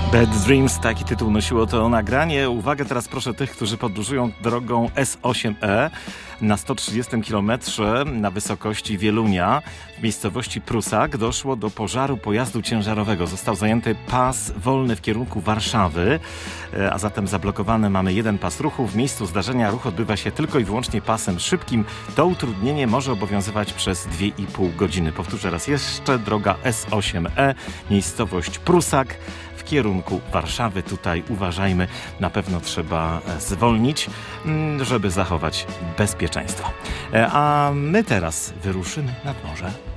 Bad Dreams, taki tytuł nosiło to nagranie. Uwagę teraz proszę tych, którzy podróżują drogą S8E na 130 km na wysokości Wielunia w miejscowości Prusak doszło do pożaru pojazdu ciężarowego. Został zajęty pas wolny w kierunku Warszawy, a zatem zablokowany mamy jeden pas ruchu. W miejscu zdarzenia ruch odbywa się tylko i wyłącznie pasem szybkim. To utrudnienie może obowiązywać przez 2,5 godziny. Powtórzę raz jeszcze, droga S8E, miejscowość Prusak w kierunku Warszawy. Tutaj uważajmy, na pewno trzeba zwolnić, żeby zachować bezpieczeństwo. A my teraz wyruszymy nad morze.